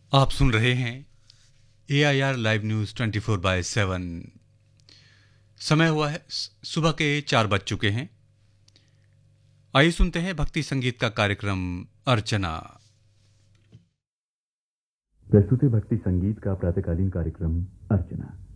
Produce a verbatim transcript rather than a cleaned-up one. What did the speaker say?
आप सुन रहे हैं ए I R live news twenty four by seven. समय हुआ है सुबह के चार बज चुके हैं। आइए सुनते हैं भक्ति संगीत का कार्यक्रम अर्चना। प्रस्तुति भक्ति संगीत का प्रातःकालीन कार्यक्रम अर्चना।